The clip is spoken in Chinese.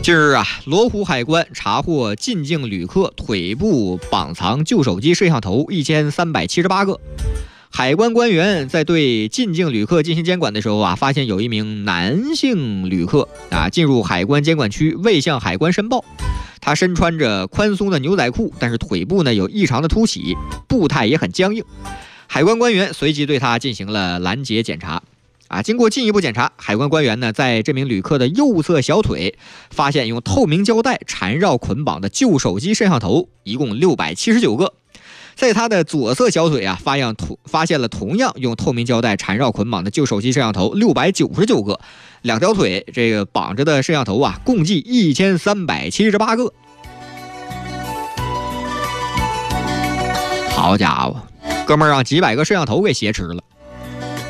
近日啊，罗湖海关查获进境旅客腿部绑藏旧手机摄像头1378个。海关官员在对进境旅客进行监管的时候啊，发现有一名男性旅客进入海关监管区未向海关申报。他身穿着宽松的牛仔裤，但是腿部呢有异常的凸起，步态也很僵硬。海关官员随即对他进行了拦截检查。经过进一步检查，海关官员呢在这名旅客的右侧小腿发现用透明胶带缠绕捆绑的旧手机摄像头，一共679个。在他的左侧小腿发现了同样用透明胶带缠绕捆绑的旧手机摄像头699个，两条腿这个绑着的摄像头共计1378个。好家伙，哥们儿让几百个摄像头给挟持了。